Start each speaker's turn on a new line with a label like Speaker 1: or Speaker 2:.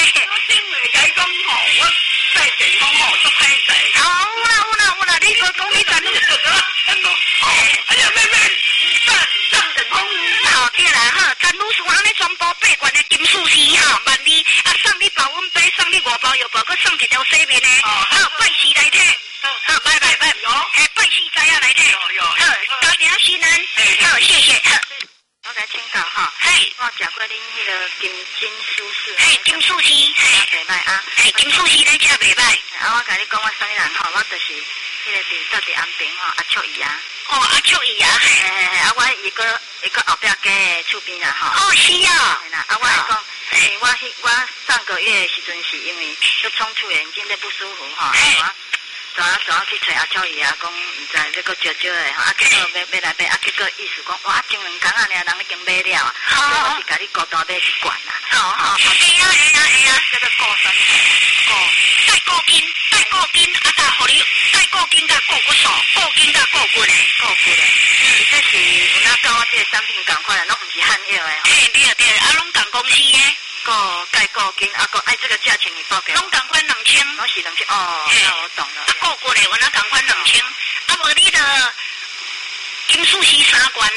Speaker 1: 我先袂甲伊讲吼，我在电讲吼足歹势。
Speaker 2: 有啦，你说讲你怎样？
Speaker 1: 哎呀，妹妹，上电讲。
Speaker 2: 好，对啦，哈，陈女士安尼全部8罐的金属丝哈，万你啊送你保温杯，送你5包药包，佮送一条洗面的，好，拜四来听，好，拜，拜四知啊来听，好，家庭新安，好，谢谢，好。我来请教哈，嘿，我食过恁迄个金属丝，嘿，金属丝，嘿，袂歹啊，嘿，金属丝咱食袂歹。啊，我甲你讲，我啥物人吼，我就是迄个住安平吼，阿秋姨啊。哦，阿秋姨啊，嘿，啊，我一个后壁家的厝边啦，吼。哦，是啊。啦，啊，我来讲，我上个月时阵是因为就冲突眼睛咧不舒服吼，走去找阿秋姨啊，讲唔知要搁少少的吼，啊，结果要来买，啊，结果意思讲，哇，前2工啊，人已经买了啊，我是甲你孤单买一罐啦。好，会啊，这个顾什么？带顾筋，啊，甲互你带顾筋甲顾骨素，顾筋甲顾骨的，这是有哪跟我这个产品同款的，拢唔是汉药的。嘿，对，啊，拢同公司的。钙固筋，啊，这个价钱你报给我。拢同款2000，拢是2000。哦，那我懂了。啊，顾骨的我那同款2000，啊，无你的金属丝3罐